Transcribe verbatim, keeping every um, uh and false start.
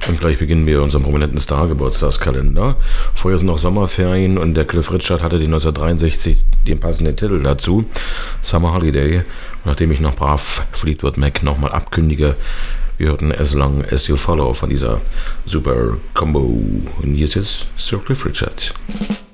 Und gleich beginnen wir unseren prominenten Star-Geburtstagskalender. Vorher sind noch Sommerferien und der Cliff Richard hatte die neunzehnhundertdreiundsechzig den passenden Titel dazu, Summer Holiday. Und nachdem ich noch brav Fleetwood Mac nochmal abkündige, wir hörten As Long As You Follow von dieser super Combo. Und hier ist jetzt Sir Cliff Richard.